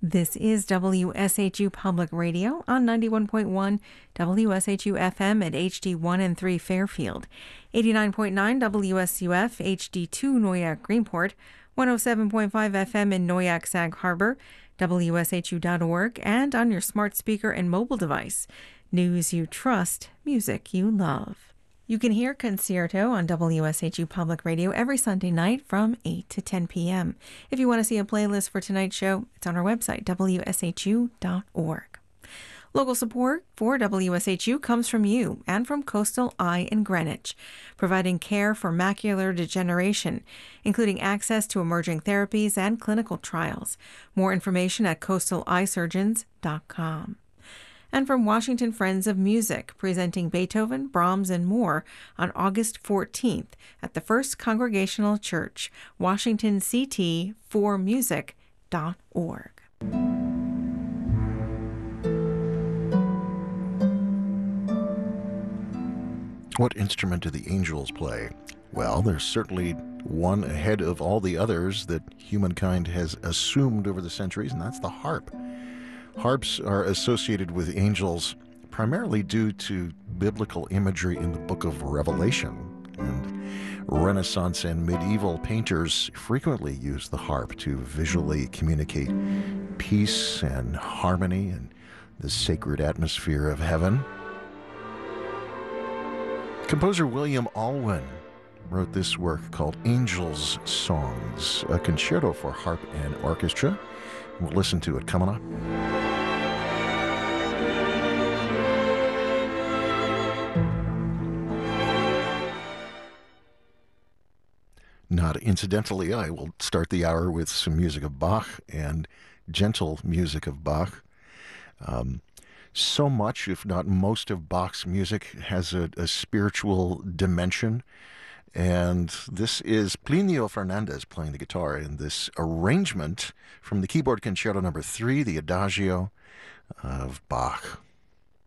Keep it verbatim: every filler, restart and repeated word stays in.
This is W S H U Public Radio on ninety-one point one W S H U F M at H D one and three Fairfield, eighty-nine point nine W S U F H D two Noyak Greenport, one oh seven point five F M in Noyak Sag Harbor, W S H U dot org, and on your smart speaker and mobile device. News you trust, music you love. You can hear Concerto on W S H U Public Radio every Sunday night from eight to ten p.m. If you want to see a playlist for tonight's show, it's on our website, W S H U dot org. Local support for W S H U comes from you and from Coastal Eye in Greenwich, providing care for macular degeneration, including access to emerging therapies and clinical trials. More information at coastal eye surgeons dot com. And from Washington Friends of Music, presenting Beethoven, Brahms, and more on August fourteenth at the First Congregational Church, Washington C T for music dot org. What instrument do the angels play? Well, there's certainly one ahead of all the others that humankind has assumed over the centuries, and that's the harp. Harps are associated with angels primarily due to biblical imagery in the book of Revelation. And Renaissance and medieval painters frequently used the harp to visually communicate peace and harmony and the sacred atmosphere of heaven. Composer William Alwyn wrote this work called Angels' Songs, a concerto for harp and orchestra. We'll listen to it coming up. Not incidentally, I will start the hour with some music of Bach and gentle music of Bach. Um, so much, if not most, of Bach's music has a, a spiritual dimension. And this is Plinio Fernandez playing the guitar in this arrangement from the keyboard concerto number three, the Adagio of Bach.